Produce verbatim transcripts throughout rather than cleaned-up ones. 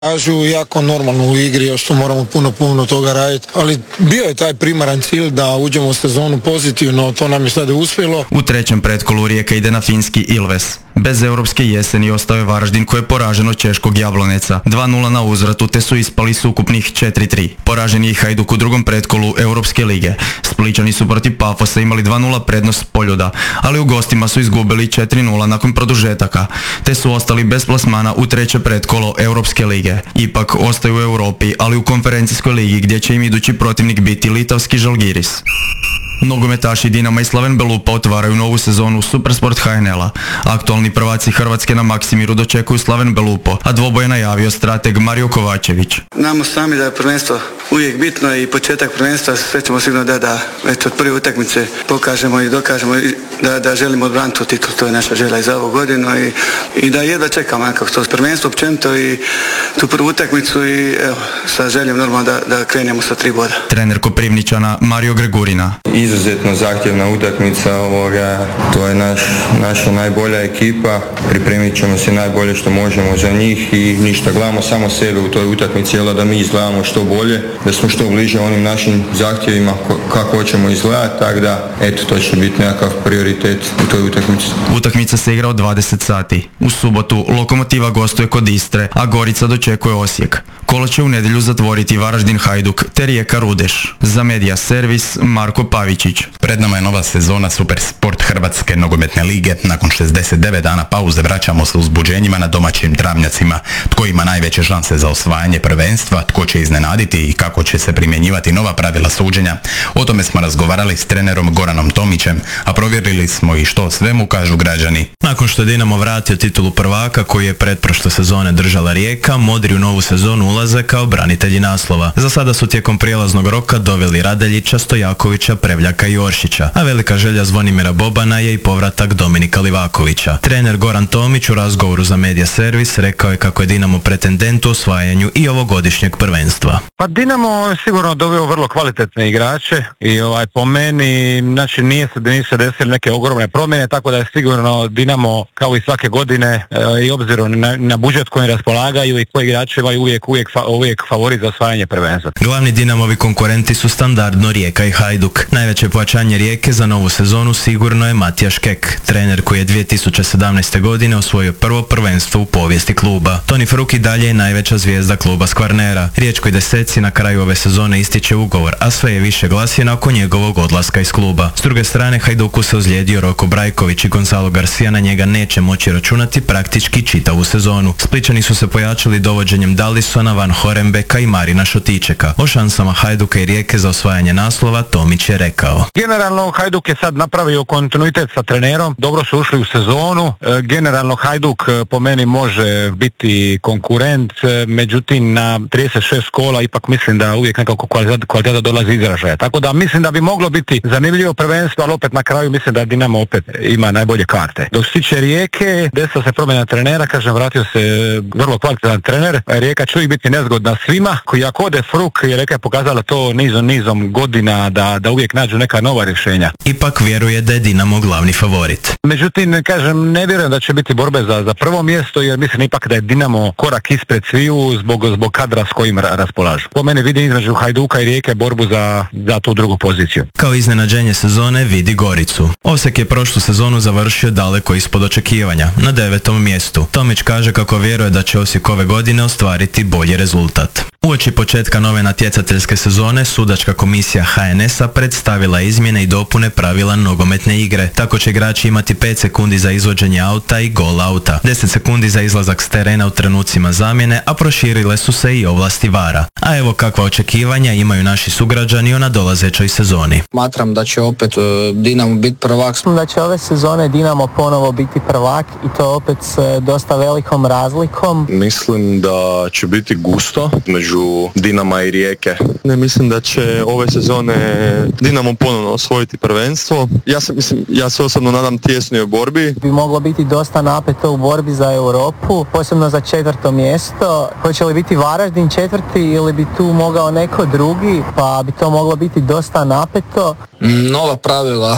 Kažu jako normalno u igri, još tu moramo puno, puno toga raditi, ali bio je taj primaran cilj da uđemo u sezonu pozitivno, to nam je sada uspjelo. U trećem pretkolu Rijeka ide na finski Ilves. Bez europske jeseni ostao je Varaždin koji je poražen od češkog Jabloneca. dva nula na uzvratu te su ispali s ukupnih četiri tri. Poražen je i Hajduk u drugom pretkolu Europske lige. Splićani su protiv Pafosa imali dva nula prednost Poljuda, ali u gostima su izgubili četiri nula nakon produžetaka, te su ostali bez plasmana u treće pretkolo Europske lige. Ipak ostaju u Europi, ali u konferencijskoj ligi gdje će im idući protivnik biti litavski Žalgiris. Nogometaši Dinama i Slaven Belupa otvaraju novu sezonu Supersport H N L-a. Aktualni prvaci Hrvatske na Maksimiru dočekuju Slaven Belupo, a dvoboj je najavio strateg Mario Kovačević. Znamo sami da je prvenstvo uvijek bitno i početak prvenstva, sve ćemo sigurno da da već od prve utakmice pokažemo i dokažemo da, da želimo odbraniti tu titulu, to je naša želja i za ovu godinu i, i da jedva čekamo nekako to prvenstvo općenito i tu prvu utakmicu i evo, sa željom normalno da, da krenemo sa tri boda. Trener Koprivničana Mario Gregurina. Izuzetno zahtjevna utakmica, ovoga, to je naš, naša najbolja ekipa, pripremit ćemo se najbolje što možemo za njih i ništa, gledamo samo sebe u toj utakmici, jel da mi izgledamo što bolje, da smo što bliže onim našim zahtjevima kako hoćemo izgledati, tako da eto, to će biti nekakav prioritet u toj utakmici. Utakmica se igra od dvadeset sati. U subotu Lokomotiva gostuje kod Istre, a Gorica dočekuje Osijek. Kolo će u nedjelju zatvoriti Varaždin Hajduk te Rijeka Rudeš. Za Medija Servis Marko Pavičić. Pred nama je nova sezona Supersport Hrvatske nogometne lige. Nakon šezdeset devet dana pauze vraćamo se uzbuđenjima na domaćim travnjacima. Tko ima najveće šanse za osvajanje prvenstva, tko će iznenaditi i kako će se primjenjivati nova pravila suđenja. O tome smo razgovarali s trenerom Goranom Tomićem, a provjerili smo i što svemu kažu građani. Nakon što je Dinamo vratio titulu prvaka koju je pretprošle sezone držala Rijeka, modri u novu sezonu ulaze kao branitelji naslova. Za sada su tijekom prijelaznog roka doveli Radeljića, Stojakovića, Prevljaka i Oršića, a velika želja Zvonimira Bobana je i povratak Dominika Livakovića. Trener Goran Tomić u razgovoru za Medija Servis rekao je kako je Dinamo pretendent u osvajanju i ovogodišnjeg prvenstva. Pa Dinamo je sigurno doveo vrlo kvalitetne igrače i ovaj po meni, znači nije se, nisu se desile neke ogromne promjene, tako da je sigurno Dinamo kao i svake godine e, i obzirom na, na budžet kojim raspolagaju i koji igrači imaju uvijek, uvijek, uvijek favorit za osvajanje prvenstva. Glavni Dinamovi konkurenti su standardno Rijeka i Hajduk. Najveće pojačanje Rijeke za novu sezonu sigurno je Matija Škek, trener koji je dvije tisuće sedamnaeste. godine osvojio prvo prvenstvo u povijesti kluba. Toni Fruk i dalje je najveća zvijezda kluba s Kvarnera. Riječkoj deseci na kraju ove sezone ističe ugovor, a sve je više glasina oko njegovog odlaska iz kluba. S druge strane, Hajduku se ozlijedio Roko Brajković i Gonzalo Garcia na njega neće moći računati praktički čitavu sezonu. Splićani su se pojačali dovođenjem Dalisona, Van Horembeka i Marina Šotičeka. O šansama Hajduka i Rijeke za osvajanje naslova Tomić je rekao. Generalno Hajduk je sad napravio kontinuitet sa trenerom, dobro su ušli u sezonu, e, generalno Hajduk e, po meni može biti konkurent, e, međutim na trideset šest kola ipak mislim da uvijek nekako kvaliteta, kvaliteta dolazi izražaja, tako da mislim da bi moglo biti zanimljivo prvenstvo, ali opet na kraju mislim da Dinamo opet ima najbolje karte. Dok se tiče Rijeke, desila se promjena trenera, kažem vratio se vrlo kvalitetan trener, Rijeka će uvijek biti nezgodna svima, koji ako ode Fruk je Rijeka je pokazala to nizom nizom godina da, da uvijek nađu neka nova rješenja. Ipak vjeruje da je Dinamo glavni favorit. Međutim, kažem, ne vjerujem da će biti borbe za, za prvo mjesto, jer mislim ipak da je Dinamo korak ispred sviju zbog, zbog kadra s kojim ra- raspolažu. Po meni vidim između Hajduka i Rijeke borbu za, za tu drugu poziciju. Kao iznenađenje sezone vidi Goricu. Osijek je prošlu sezonu završio daleko ispod očekivanja, na devetom mjestu. Tomić kaže kako vjeruje da će Osijek ove godine ostvariti bolji rezultat. Uoči početka nove natjecateljske sezone, sudačka komisija H N S-a predstavila izmjene i dopune pravila nogometne igre. Tako će igrači imati pet sekundi za izvođenje auta i gol auta, deset sekundi za izlazak s terena u trenucima zamjene, a proširile su se i ovlasti vara. A evo kakva očekivanja imaju naši sugrađani o nadolazećoj sezoni. Smatram da će opet uh, Dinamo biti prvak. Da će ove sezone Dinamo ponovo biti prvak i to opet s dosta velikom razlikom. Mislim da će biti gusto među Dinama i Rijeke. Ne mislim da će ove sezone Dinamo ponovno osvojiti prvenstvo. Ja se mislim, ja se osobno nadam tjesnijoj borbi. Bi moglo biti dosta napeto u borbi za Europu, posebno za četvrto mjesto. Hoće li biti Varaždin četvrti ili bi tu mogao neko drugi, pa bi to moglo biti dosta napeto. Nova pravila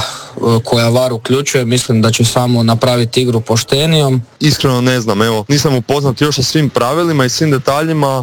koja VAR uključuje, mislim da će samo napraviti igru poštenijom. Iskreno ne znam, evo, nisam upoznat još sa svim pravilima i svim detaljima,